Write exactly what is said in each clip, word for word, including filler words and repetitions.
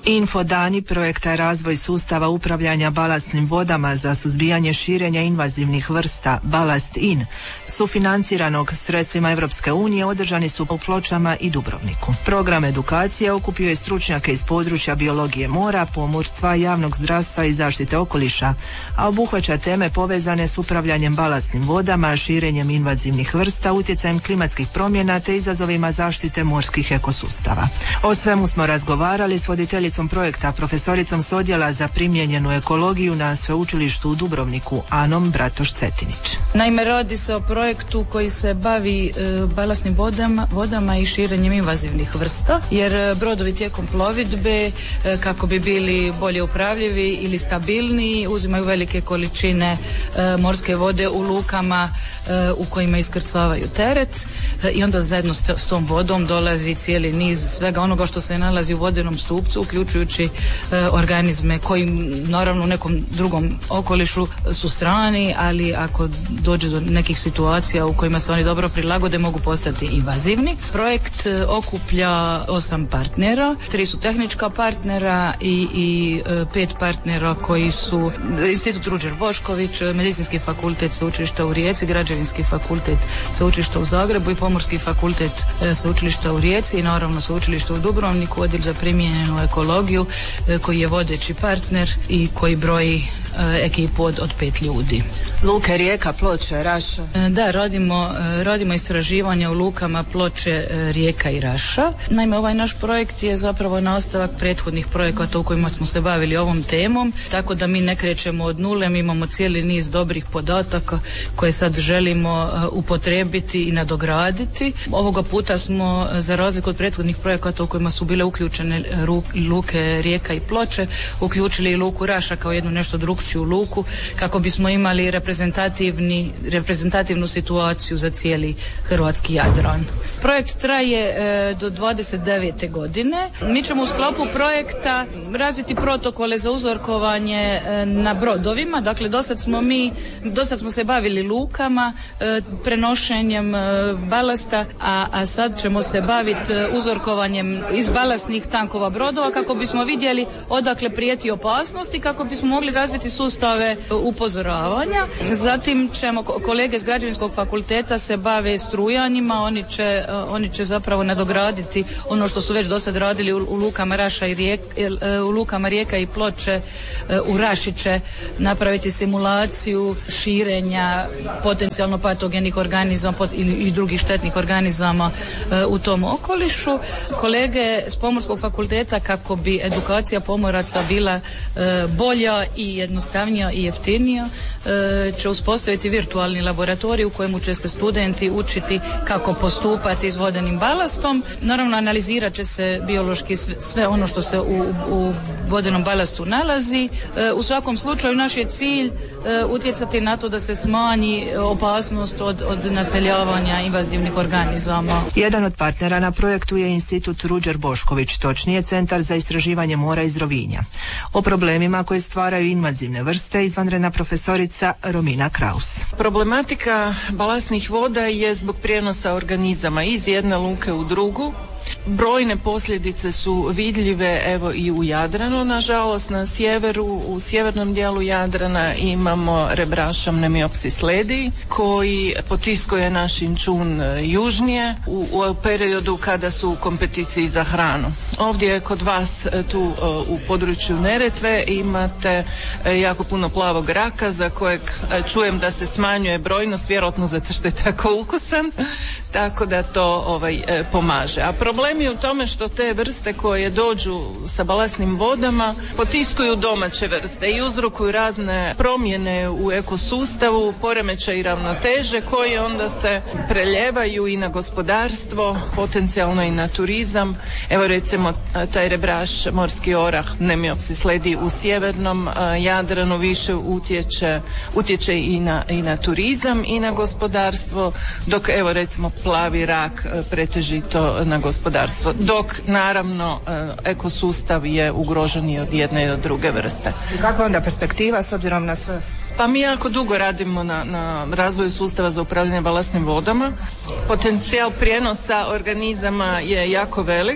Infodani projekta Razvoj sustava upravljanja balastnim vodama za suzbijanje širenja invazivnih vrsta Balast In, sufinanciranog sredstvima Europske unije, održani su u Pločama i Dubrovniku. Program edukacije okupio je stručnjake iz područja biologije mora, pomorstva, javnog zdravstva i zaštite okoliša, a obuhvaća teme povezane s upravljanjem balastnim vodama, širenjem invazivnih vrsta, utjecajem klimatskih promjena te izazovima zaštite morskih ekosustava. O svemu smo razgovarali s voditeljicom projekta, profesoricom s odjela za primijenjenu ekologiju na Sveučilištu u Dubrovniku, Anom Bratoš-Cetinić. Naime, radi se o projektu koji se bavi e, balastnim vodama, vodama i širenjem invazivnih vrsta, jer brodovi tijekom plovidbe, e, kako bi bili bolje upravljivi ili stabilniji, uzimaju velike količine e, morske vode u lukama e, u kojima iskrcavaju teret e, i onda zajedno s, s tom vodom dolazi cijeli niz svega onoga što se nalazi u vodenom stupcu, uključujući e, organizme koji naravno u nekom drugom okolišu su strani, ali ako dođe do nekih situacija u kojima se oni dobro prilagode, mogu postati invazivni. Projekt e, okuplja osam partnera, tri su tehnička partnera i, i e, pet partnera koji su Institut Ruđer Bošković, Medicinski fakultet Sveučilišta u Rijeci, Građevinski fakultet Sveučilišta u Zagrebu i Pomorski fakultet e, Sveučilišta u Rijeci i naravno Sveučilište u Dubrovniku, odjel za primijenjenu ekologiju e, koji je vodeći partner i koji broji ekipu od, od pet ljudi. Luke, Rijeka, Ploče, Raša. Da, radimo, radimo istraživanja u lukama Ploče, Rijeka i Raša. Naime, ovaj naš projekt je zapravo nastavak prethodnih projekata u kojima smo se bavili ovom temom, tako da mi ne krećemo od nule, mi imamo cijeli niz dobrih podataka koje sad želimo upotrijebiti i nadograditi. Ovoga puta smo, za razliku od prethodnih projekata u kojima su bile uključene luke Rijeka i Ploče, uključili i luku Raša kao jednu nešto drugčiju u luku, kako bismo imali reprezentativni, reprezentativnu situaciju za cijeli hrvatski Jadran. Projekt traje e, do dvadeset devete godine. Mi ćemo u sklopu projekta razviti protokole za uzorkovanje e, na brodovima. Dakle, dosad smo mi, dosad smo se bavili lukama, e, prenošenjem e, balasta, a, a sad ćemo se baviti e, uzorkovanjem iz balastnih tankova brodova kako bismo vidjeli odakle prijeti opasnost i kako bismo mogli razviti sustave upozoravanja. Zatim ćemo, kolege s Građevinskog fakulteta se bave strujanjima, oni će, oni će zapravo nadograditi ono što su već do sad radili u, u lukama Raša i Rijeka, u lukama Rijeka i Ploče. U Raši će napraviti simulaciju širenja potencijalno patogenih organizama ili i drugih štetnih organizama u tom okolišu. Kolege s Pomorskog fakulteta, kako bi edukacija pomoraca bila bolja i jednostavnija i jeftinija, će uspostaviti virtualni laboratorij u kojemu će se studenti učiti kako postupati s vodenim balastom. Naravno, analizirat će se biološki sve ono što se u, u vodenom balastu nalazi. U svakom slučaju naš je cilj utjecati na to da se smanji opasnost od, od naseljavanja invazivnih organizama. Jedan od partnera na projektu je Institut Ruđer Bošković, točnije Centar za istraživanje mora iz Rovinja. O problemima koje stvaraju invazivne vrste izvanredna profesorica Romina Kraus. Problematika balastnih voda je zbog prijenosa organizama iz jedne luke u drugu. Brojne posljedice su vidljive evo i u Jadranu, nažalost na sjeveru, u sjevernom dijelu Jadrana imamo rebraša Mnemiopsis ledii koji potiskuje naš inčun južnije u, u periodu kada su u kompeticiji za hranu. Ovdje kod vas tu u području Neretve imate jako puno plavog raka za kojeg čujem da se smanjuje brojnost, vjerojatno zato što je tako ukusan, tako da to ovaj, pomaže. A problem je u tome što te vrste koje dođu sa balastnim vodama potiskuju domaće vrste i uzrokuju razne promjene u ekosustavu, poremećaj i ravnoteže koji onda se preljevaju i na gospodarstvo, potencijalno i na turizam. Evo recimo taj rebraš morski orah Mnemiopsis ledii u sjevernom Jadranu više utječe, utječe i na, i na turizam i na gospodarstvo, dok evo recimo plavi rak pretežito na gospodarstvo, dok naravno ekosustav je ugrožen i od jedne i od druge vrste. Kakva onda perspektiva s obzirom na sve? Pa mi jako dugo radimo na, na razvoju sustava za upravljanje balastnim vodama. Potencijal prijenosa organizama je jako velik.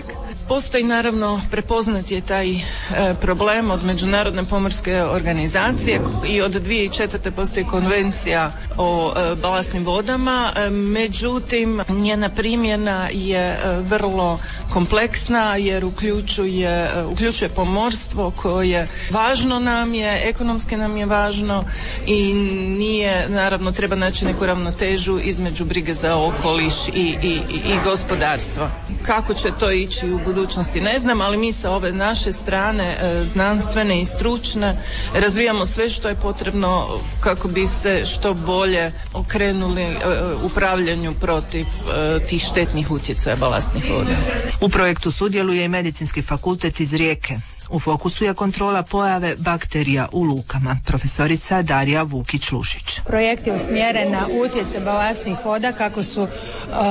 Postoji naravno, prepoznat je taj e, problem od Međunarodne pomorske organizacije i od dvije tisuće četvrte. postoji konvencija o e, balastnim vodama, e, međutim njena primjena je e, vrlo kompleksna jer uključuje, e, uključuje pomorstvo koje važno nam je, ekonomski nam je važno i nije, naravno treba naći neku ravnotežu između brige za okoliš i, i, i, i gospodarstva. Kako će to ići u budućnosti ne znam, ali mi sa ove naše strane e, znanstvene i stručne razvijamo sve što je potrebno kako bi se što bolje okrenuli e, upravljanju protiv e, tih štetnih utjecaja balastnih voda. U projektu sudjeluje i Medicinski fakultet iz Rijeke. U fokusu je kontrola pojave bakterija u lukama. Profesorica Darija Vukić-Lušić. Projekt je usmjeren na utjecaj balastnih voda kako su uh,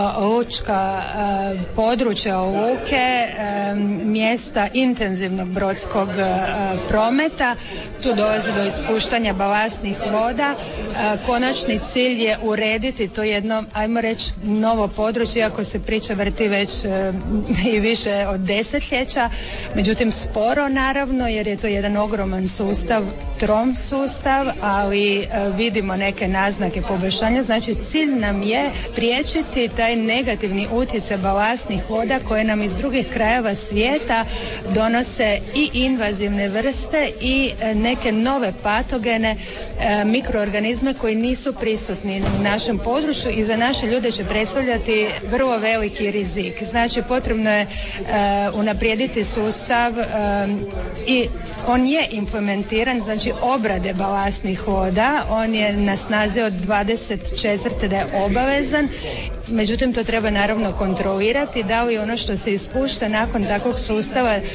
lučka uh, područja luke, um, mjesta intenzivnog brodskog uh, prometa. Tu dolazi do ispuštanja balastnih voda. Uh, konačni cilj je urediti to jedno, ajmo reći, novo područje, iako se priča vrti već uh, i više od desetljeća, međutim sporo naravno, jer je to jedan ogroman sustav, trom sustav, ali e, vidimo neke naznake poboljšanja. Znači cilj nam je spriječiti taj negativni utjecaj balastnih voda koje nam iz drugih krajeva svijeta donose i invazivne vrste i e, neke nove patogene, e, mikroorganizme koji nisu prisutni u našem području i za naše ljude će predstavljati vrlo veliki rizik. Znači potrebno je e, unaprijediti sustav e, i on je implementiran, znači obrade balastnih voda, on je na snazi od dvadeset četvrte da je obavezan, međutim to treba naravno kontrolirati da li ono što se ispušta nakon takvog sustava e,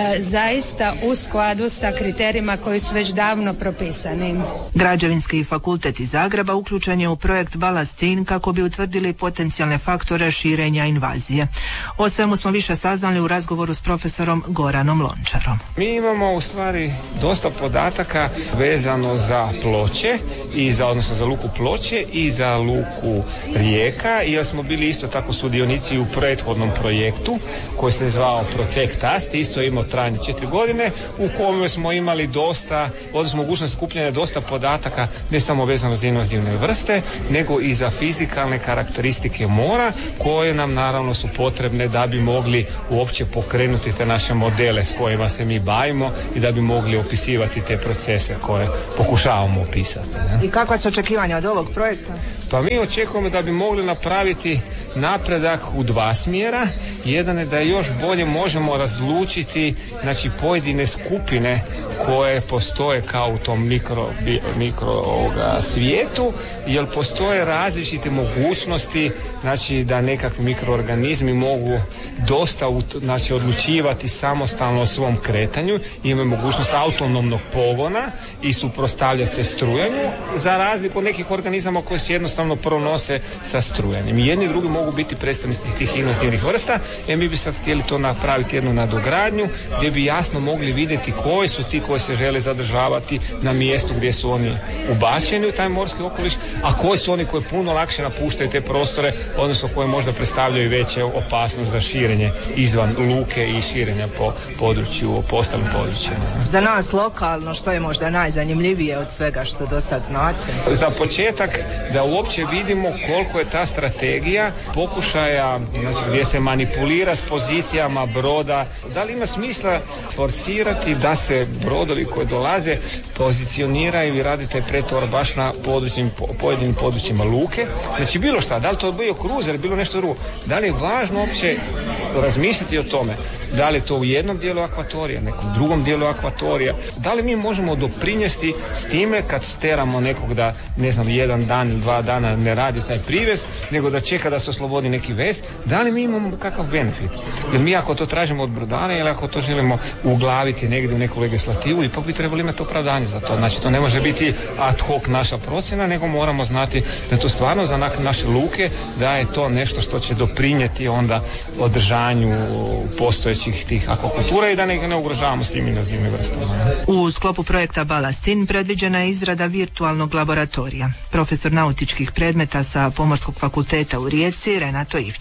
zaista u skladu sa kriterijima koji su već davno propisani. Građevinski fakultet iz Zagreba uključen je u projekt Balast-in kako bi utvrdili potencijalne faktore širenja invazije. O svemu smo više saznali u razgovoru s profesorom Goranom Lončarom. Mi imamo u stvari dosta podataka vezano za Ploče i za, odnosno za luku Ploče i za luku Rijeka, jer smo bili isto tako sudionici u prethodnom projektu koji se zvao Protect Us, isto imao trajanje četiri godine, u kojem smo imali dosta, odnosno mogućnost skupljanja dosta podataka ne samo vezano za invazivne vrste, nego i za fizikalne karakteristike mora koje nam naravno su potrebne da bi mogli uopće pokrenuti te naše modele s kojima se mi bavimo i da bi mogli opisivati te procese koje pokušavamo opisati. Ne? I kakva su očekivanja od ovog projekta? Pa mi očekujemo da bi mogli napraviti napredak u dva smjera. Jedan je da još bolje možemo razlučiti, znači, pojedine skupine koje postoje kao u tom mikro, mikro ovoga svijetu, jer postoje različite mogućnosti, znači da nekakvi mikroorganizmi mogu dosta znači, odlučivati samostalno o svom kretanju, imaju mogućnost autonomnog pogona i suprotstavljati se strujanju, za razliku od nekih organizama koji se jednostavno pronose sa strujanjem. Jedni i drugi mogu biti predstavnici tih invazivnih vrsta, e mi bi sad htjeli to napraviti jednu nadogradnju gdje bi jasno mogli vidjeti koji su ti koji se žele zadržavati na mjestu gdje su oni ubačeni u taj morski okoliš, a koji su oni koji puno lakše napuštaju te prostore, odnosno koji možda predstavljaju veće opasnost za širenje izvan luke i širenja po području, po ostalim područjima. Za nas lokalno, što je možda najzanimljivije od svega što do sad znate? Za početak da uopće vidimo koliko je ta strategija pokušaja, znači gdje se manipulira s pozicijama broda, da li ima smisla forsirati da se brodovi koji dolaze pozicioniraju i radi taj pretovor baš na područnim, pojedinim područjima luke. Znači bilo šta, da li to bio kruzer, bilo nešto drugo. Da li je važno uopće razmišljati o tome, da li je to u jednom dijelu akvatorija, nekom drugom dijelu akvatorija, da li mi možemo doprinijeti s time kad steramo nekog da, ne znam, jedan dan ili dva dana ne radi taj privez, nego da čeka da se oslobodi neki vez, da li mi imamo kakav benefit? Jer mi ako to tražimo od brodara ili ako to želimo uglaviti negdje u neku legislativu, ipak bi trebali imati opravdanje za to. Znači to ne može biti ad hoc naša procjena, nego moramo znati da to stvarno za naše luke, da je to nešto što će doprinijeti onda održanju postojećih tih akvakultura i da ne, ne ugrožavamo s tim invazivnim vrstama. U sklopu projekta Balast-in predviđena je izrada virtualnog laboratorija. Profesor nautičkih predmeta sa Pomorskog fakulteta u Rijeci Renato Ivče.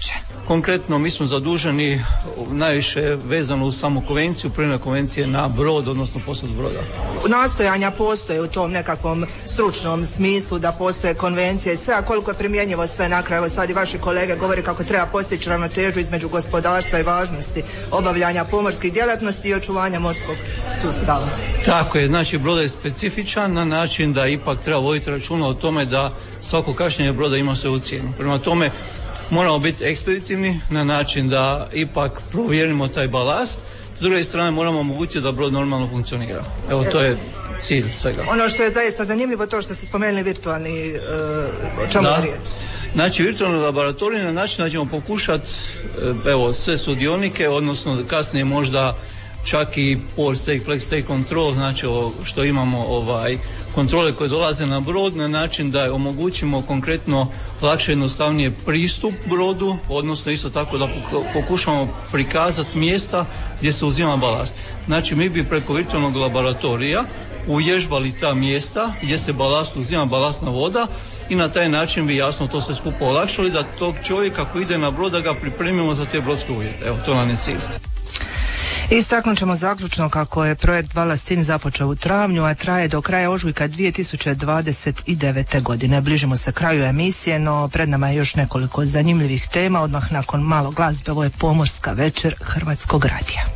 Konkretno mi smo zaduženi najviše vezano uz samu konvenciju, primjena konvencije na brod, odnosno posadu broda. Nastojanja postoje u tom nekakvom stručnom smislu da postoje konvencije i sve, a koliko je primjenjivo sve na kraju. Sad i vaši kolege govori kako treba postići ravnotežu između gospodarstva i važnosti obavljanja pomorskih djelatnosti i očuvanja morskog sustava. Tako je, znači brod je specifičan na način da ipak treba voditi računa o tome da svako kašnjenje broda ima svoju cijenu. Prema tome moramo biti ekspeditivni na način da ipak provjerimo taj balast. S druge strane moramo omogućiti da brod normalno funkcionira. Evo, to je cilj svega. Ono što je zaista zanimljivo, to što ste spomenuli virtualni, uh, o čemu je riječ? Znači, virtualni laboratorij na način da ćemo pokušati, evo, sve sudionike, odnosno kasnije možda čak i port stake, flex stake control, znači što imamo ovaj kontrole koje dolaze na brod na način da omogućimo konkretno lakše jednostavnije pristup brodu, odnosno isto tako da pokušamo prikazati mjesta gdje se uzima balast. Znači mi bi preko virtualnog laboratorija uvježbali ta mjesta gdje se balast uzima, balastna voda, i na taj način bi jasno to sve skupo olakšali da tog čovjeka koji ide na brod da ga pripremimo za te brodske uvjete. Evo, to nam je cilj. Istaknut ćemo zaključno kako je projekt Balast In započeo u travnju, a traje do kraja ožujka dvije tisuće dvadeset devete. godine. Bližimo se kraju emisije, no pred nama je još nekoliko zanimljivih tema. Odmah nakon malo glazbe, ovo je Pomorska večer Hrvatskog radija.